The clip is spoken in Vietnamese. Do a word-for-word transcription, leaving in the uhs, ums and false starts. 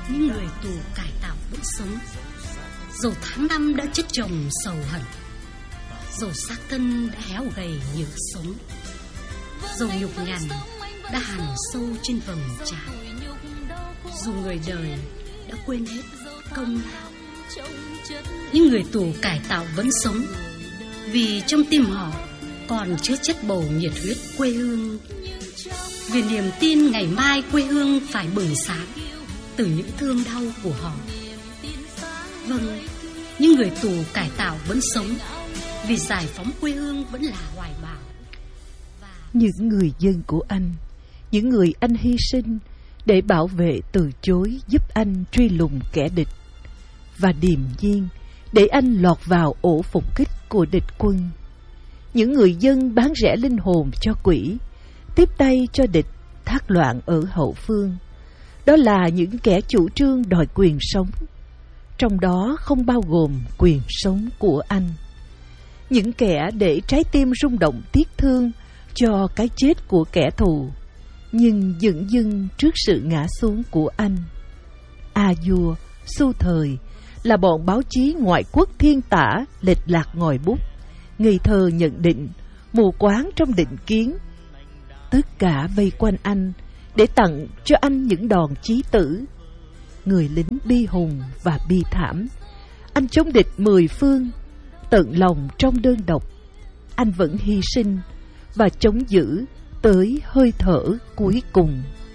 những người tù cải tạo vẫn sống, dầu tháng năm đã chất chồng sầu hận, dầu xác thân đã héo gầy nhựa sống, dầu nhục nhằn đã hằn sâu trên vầng trán, dù người đời đã quên hết công lao, những người tù cải tạo vẫn sống, vì trong tim họ còn chứa chất bầu nhiệt huyết quê hương, vì niềm tin ngày mai quê hương phải bừng sáng từ những thương đau của họ. Vâng, những người tù cải tạo vẫn sống, vì giải phóng quê hương vẫn là hoài bão. Những người dân của anh, những người anh hy sinh để bảo vệ từ chối giúp anh truy lùng kẻ địch, và điềm nhiên để anh lọt vào ổ phục kích của địch quân. Những người dân bán rẻ linh hồn cho quỷ, tiếp tay cho địch thác loạn ở hậu phương. Đó là những kẻ chủ trương đòi quyền sống, trong đó không bao gồm quyền sống của anh. Những kẻ để trái tim rung động tiếc thương cho cái chết của kẻ thù, nhưng dửng dưng trước sự ngã xuống của anh. A Dua, Xu Thời là bọn báo chí ngoại quốc thiên tả, lệch lạc ngòi bút, ngây thơ nhận định, mù quáng trong định kiến. Tất cả vây quanh anh để tặng cho anh những đòn chí tử. Người lính bi hùng và bi thảm, anh chống địch mười phương, tận lòng trong đơn độc. Anh vẫn hy sinh và chống giữ tới hơi thở cuối cùng.